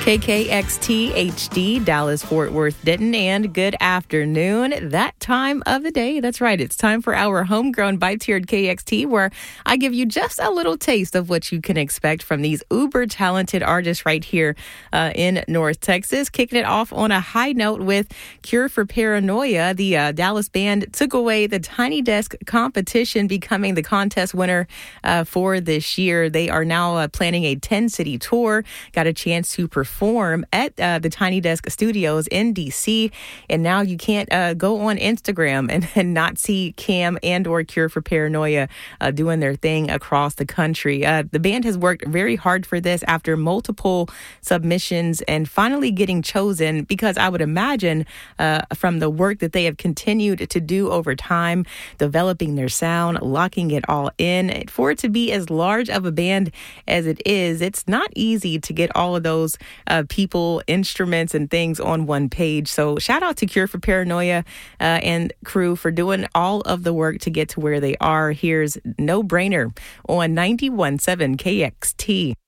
KKXT HD, Dallas, Fort Worth, Denton, and good afternoon. That time of the day. That's right. It's time for our Homegrown Bites here at KXT, where I give you just a little taste of what you can expect from these uber talented artists right here in North Texas. Kicking it off on a high note with Cure for Paranoia. The Dallas band took away the Tiny Desk competition, becoming the contest winner for this year. They are now planning a 10-city tour. Got a chance to perform at the Tiny Desk Studios in D.C. And now you can't go on Instagram and not see Cam and or Cure for Paranoia doing their thing across the country. The band has worked very hard for this after multiple submissions and finally getting chosen, because I would imagine from the work that they have continued to do over time, developing their sound, locking it all in, for it to be as large of a band as it is, it's not easy to get all of those people, instruments, and things on one page. So shout out to Cure for Paranoia and crew for doing all of the work to get to where they are. Here's No Brainer on 91.7 KXT.